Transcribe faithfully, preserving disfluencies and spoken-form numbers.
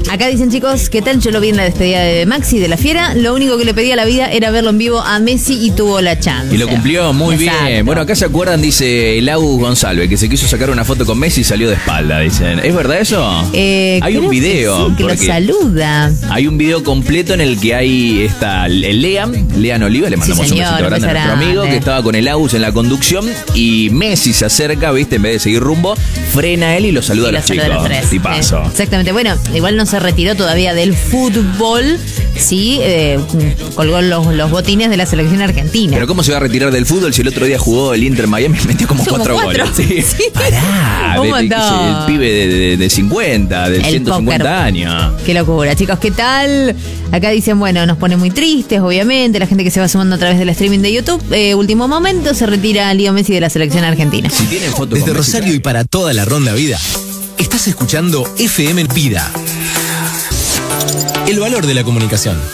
Acá dicen, chicos, ¿qué tal? Yo lo vi en la despedida de Maxi de la Fiera. Lo único que le pedía a la vida era verlo en vivo a Messi y tuvo la chance. Y lo cumplió muy Exacto. bien. Bueno, acá se acuerdan, dice Lau González, que se quiso sacar una foto con Messi y salió de espalda, dicen. ¿Es verdad eso? Eh, hay un video. Que, sí, que lo saluda. Hay un video completo en el que hay está Lean, Lean Oliva, le mandamos sí, señor, un besito grande a nuestro amigo, que estaba con el Aus en la conducción y Messi se acerca, viste, en vez de seguir rumbo, frena él y lo saluda y a los chicos. A los Tipazo. Eh, exactamente. Bueno, igual no se retiró todavía del fútbol, sí, eh, colgó los, los botines de la selección argentina. Pero ¿cómo se va a retirar del fútbol si el otro día jugó el Inter Miami y metió como, como cuatro, cuatro goles? Sí. Sí. Pará, un de, de, de, el pibe de, de, de cincuenta, de el ciento cincuenta póker. Años. Qué locura, chicos, ¿qué tal? Acá dicen, bueno, nos pone muy tristes, obviamente, la gente que se va sumando a través del streaming de YouTube. Eh, último momento, se retira Leo Messi de la selección argentina. Si tienen fotos desde Rosario Messi, y para toda la ronda vida, estás escuchando F M Vida. El valor de la comunicación.